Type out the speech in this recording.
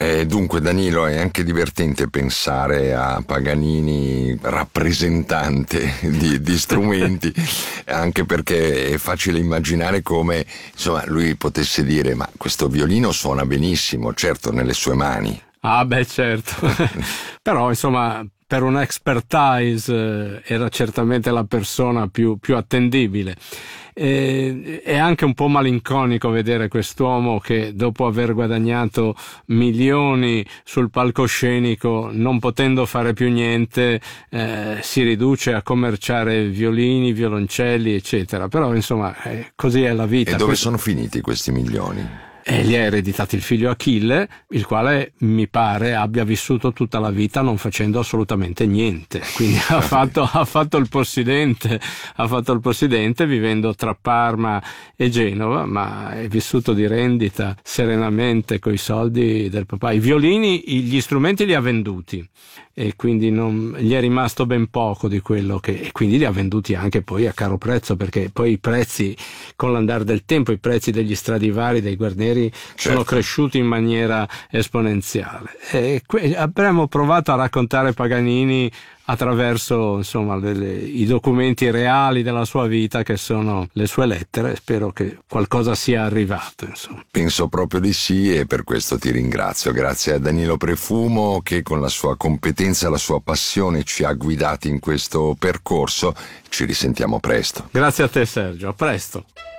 Dunque Danilo, è anche divertente pensare a Paganini rappresentante di strumenti, anche perché è facile immaginare come, insomma, lui potesse dire: ma questo violino suona benissimo, certo, nelle sue mani. Ah beh, certo. Però insomma, per un expertise era certamente la persona più attendibile. È anche un po' malinconico vedere quest'uomo che, dopo aver guadagnato milioni sul palcoscenico, non potendo fare più niente, si riduce a commerciare violini, violoncelli, eccetera. Però insomma, così è la vita. E dove sono finiti questi milioni? E gli ha ereditati il figlio Achille, il quale mi pare abbia vissuto tutta la vita non facendo assolutamente niente. Quindi ha fatto il possidente, vivendo tra Parma e Genova, ma è vissuto di rendita serenamente coi soldi del papà. I violini, gli strumenti li ha venduti, e quindi gli è rimasto ben poco di quello e quindi li ha venduti anche poi a caro prezzo, perché poi i prezzi, con l'andare del tempo, i prezzi degli Stradivari, dei Guarneri, sono cresciuti in maniera esponenziale. E avremmo provato a raccontare Paganini attraverso, insomma, i documenti reali della sua vita, che sono le sue lettere. Spero che qualcosa sia arrivato, insomma. Penso proprio di sì, e per questo ti ringrazio. Grazie a Danilo Prefumo, che con la sua competenza e la sua passione ci ha guidati in questo percorso. Ci risentiamo presto. Grazie a te, Sergio, a presto.